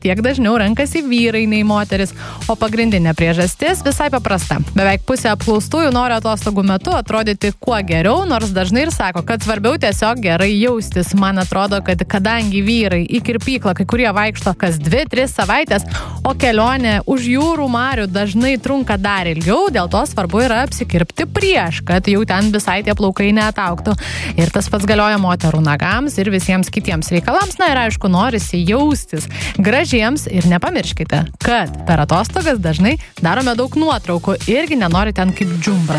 tiek dažniau renkasi vyrai nei moteris, o pagrindinė priežastis visai paprasta. Beveik pusė apklaustųjų nori atostogų metu atrodyti kuo geriau, nors dažnai ir sako, kad svarbiau tiesiog gerai jaustis. Man atrodo, kad kadangi vyrai į kirpyklą kai kurie vaikšto kas 2-3 savaitės, o kelionė už jūrų marių dažnai trunka dar ilgiau, dėl to svarbu yra apsikirpti prieš, kad jau ten visai tie plaukai neataugtų. Ir tas pats galioja moterų nagams ir visiems kitiems reikalams. Na ir aišku, norisi jaustis gražiems ir nepamirškite, kad per atostogas dažnai darome daug nuotraukų irgi nenori ten kaip džumbra.